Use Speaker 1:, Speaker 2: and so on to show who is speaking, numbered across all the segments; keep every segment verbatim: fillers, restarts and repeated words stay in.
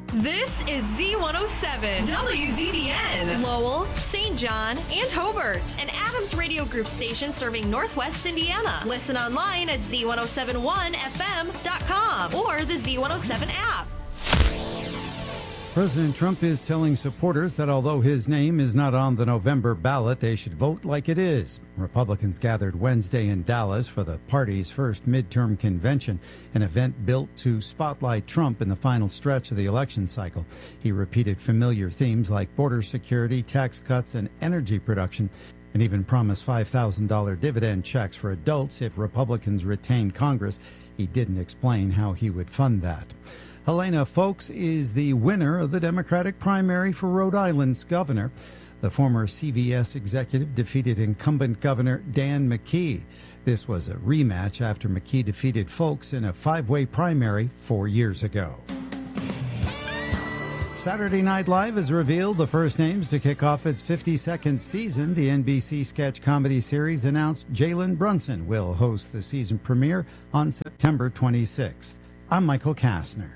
Speaker 1: This is Z one oh seven, W Z D N, Lowell, Saint John, and Hobart, an Adams Radio Group station serving Northwest Indiana. Listen online at Z one oh seven one F M dot com or the Z one oh seven app.
Speaker 2: President Trump is telling supporters that although his name is not on the November ballot, they should vote like it is. Republicans gathered Wednesday in Dallas for the party's first midterm convention, an event built to spotlight Trump in the final stretch of the election cycle. He repeated familiar themes like border security, tax cuts, and energy production, and even promised five thousand dollars dividend checks for adults if Republicans retained Congress. He didn't explain how he would fund that. Helena Foulkes is the winner of the Democratic primary for Rhode Island's governor. The former C V S executive defeated incumbent Governor Dan McKee. This was a rematch after McKee defeated Foulkes in a five-way primary four years ago. Saturday Night Live has revealed the first names to kick off its fifty-second season. The N B C sketch comedy series announced Jalen Brunson will host the season premiere on September twenty-sixth. I'm Michael Kastner.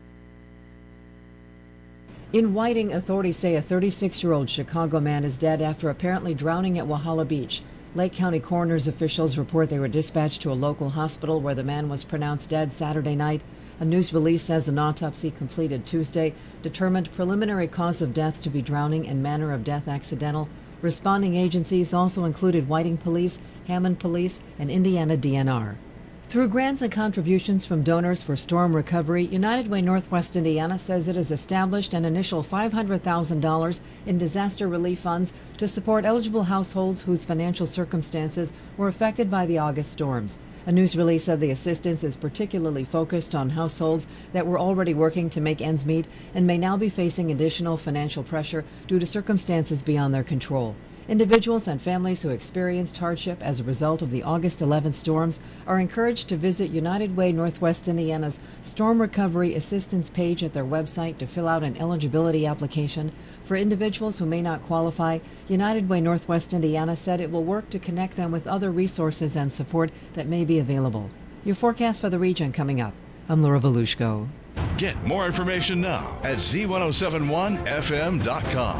Speaker 3: In Whiting, authorities say a thirty-six-year-old Chicago man is dead after apparently drowning at Walhalla Beach. Lake County coroner's officials report they were dispatched to a local hospital where the man was pronounced dead Saturday night. A news release says an autopsy completed Tuesday determined preliminary cause of death to be drowning and manner of death accidental. Responding agencies also included Whiting Police, Hammond Police, and Indiana D N R. Through grants and contributions from donors for storm recovery, United Way Northwest Indiana says it has established an initial five hundred thousand dollars in disaster relief funds to support eligible households whose financial circumstances were affected by the August storms. A news release said the assistance is particularly focused on households that were already working to make ends meet and may now be facing additional financial pressure due to circumstances beyond their control. Individuals and families who experienced hardship as a result of the August eleventh storms are encouraged to visit United Way Northwest Indiana's Storm Recovery Assistance page at their website to fill out an eligibility application. For individuals who may not qualify, United Way Northwest Indiana said it will work to connect them with other resources and support that may be available. Your forecast for the region coming up. I'm Laura Volushko.
Speaker 4: Get more information now at Z ten seventy-one F M dot com.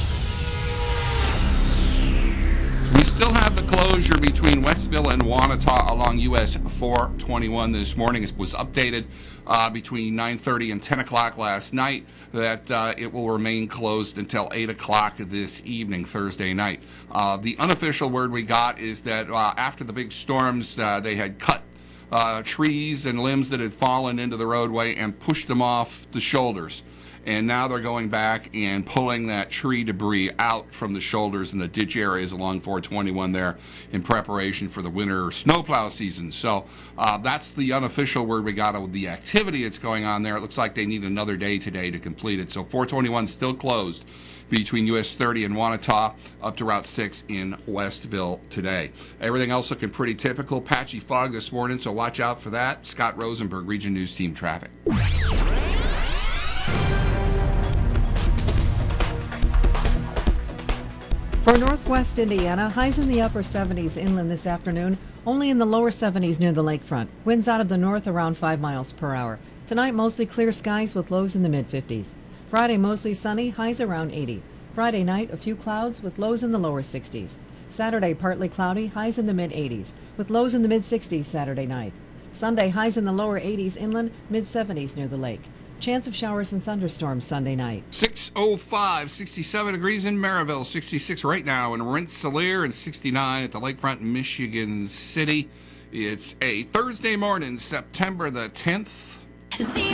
Speaker 5: We still have the closure between Westville and Wanata along U S four twenty-one this morning. It was updated uh, between nine thirty and ten o'clock last night that uh, it will remain closed until eight o'clock this evening, Thursday night. Uh, the unofficial word we got is that uh, after the big storms, uh, they had cut uh, trees and limbs that had fallen into the roadway and pushed them off the shoulders. And now they're going back and pulling that tree debris out from the shoulders and the ditch areas along four twenty-one there in preparation for the winter snowplow season. So uh, that's the unofficial word we got of the activity that's going on there. It looks like they need another day today to complete it. So four twenty-one still closed between U S thirty and Wanata up to Route six in Westville today. Everything else looking pretty typical. Patchy fog this morning, so watch out for that. Scott Rosenberg, Region News Team Traffic.
Speaker 3: For Northwest Indiana, highs in the upper seventies inland this afternoon, only in the lower seventies near the lakefront. Winds out of the north around five miles per hour. Tonight, mostly clear skies with lows in the mid fifties. Friday, mostly sunny, highs around eighty. Friday night, a few clouds with lows in the lower sixties. Saturday, partly cloudy, highs in the mid eighties, with lows in the mid sixties Saturday night. Sunday, highs in the lower eighties inland, mid seventies near the lake. Chance of showers and thunderstorms Sunday night.
Speaker 5: six oh five, sixty-seven degrees in Maryville, sixty-six right now in Rensselaer, and sixty-nine at the lakefront in Michigan City. It's a Thursday morning, September the tenth.
Speaker 1: Z